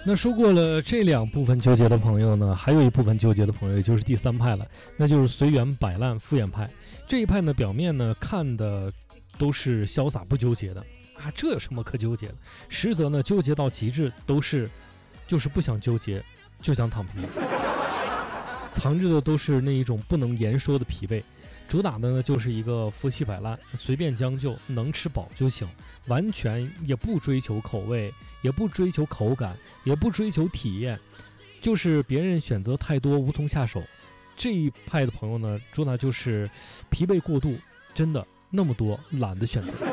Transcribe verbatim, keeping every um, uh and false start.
那说过了这两部分纠结的朋友呢，还有一部分纠结的朋友，也就是第三派了，那就是随缘摆烂敷衍派。这一派呢，表面呢看的都是潇洒不纠结的啊，这有什么可纠结的？实则呢，纠结到极致都是就是不想纠结，就想躺平，藏着的都是那一种不能言说的疲惫。主打的呢就是一个佛系摆烂，随便将就，能吃饱就行，完全也不追求口味，也不追求口感，也不追求体验，就是别人选择太多无从下手。这一派的朋友呢，主打就是疲惫过度，真的那么多懒得选择。